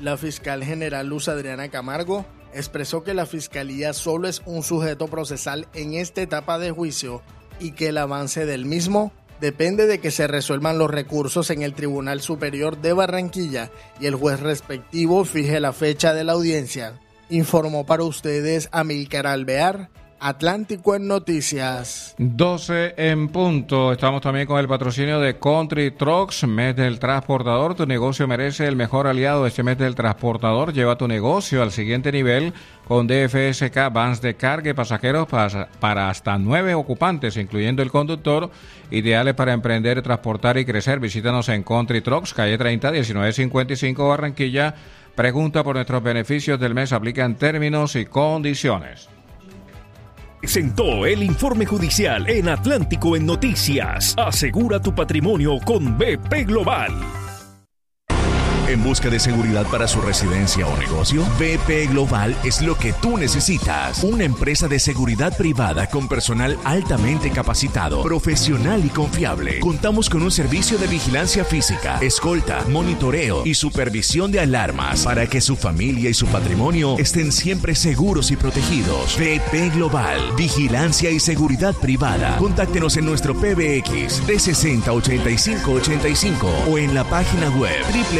La fiscal general Luz Adriana Camargo expresó que la fiscalía solo es un sujeto procesal en esta etapa de juicio y que el avance del mismo depende de que se resuelvan los recursos en el Tribunal Superior de Barranquilla y el juez respectivo fije la fecha de la audiencia. Informó para ustedes Amílcar Alvear, Atlántico en Noticias. 12 en punto. Estamos también con el patrocinio de Country Trucks, mes del transportador. Tu negocio merece el mejor aliado este mes del transportador. Lleva tu negocio al siguiente nivel con DFSK Vans de carga y pasajeros para hasta 9 ocupantes, incluyendo el conductor, ideales para emprender, transportar y crecer. Visítanos en Country Trucks, calle 30, 1955, Barranquilla. Pregunta por nuestros beneficios del mes. Aplican términos y condiciones. Presentó el informe judicial en Atlántico en Noticias. Asegura tu patrimonio con BP Global. ¿En busca de seguridad para su residencia o negocio? BP Global es lo que tú necesitas. Una empresa de seguridad privada con personal altamente capacitado, profesional y confiable. Contamos con un servicio de vigilancia física, escolta, monitoreo y supervisión de alarmas para que su familia y su patrimonio estén siempre seguros y protegidos. BP Global, vigilancia y seguridad privada. Contáctenos en nuestro PBX 360-8585 o en la página web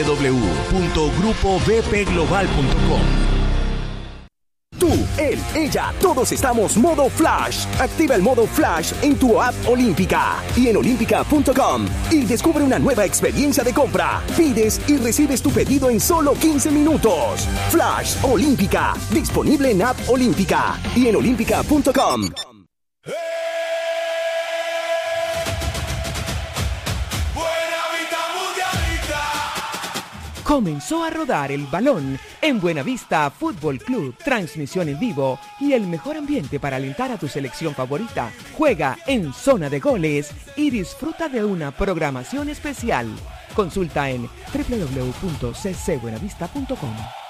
www.grupobpglobal.com. Tú, él, ella, todos estamos modo Flash. Activa el modo Flash en tu app Olímpica y en olímpica.com y descubre una nueva experiencia de compra. Pides y recibes tu pedido en solo 15 minutos. Flash Olímpica, disponible en app Olímpica y en olímpica.com. Comenzó a rodar el balón en Buenavista Fútbol Club. Transmisión en vivo y el mejor ambiente para alentar a tu selección favorita. Juega en zona de goles y disfruta de una programación especial. Consulta en www.ccbuenavista.com.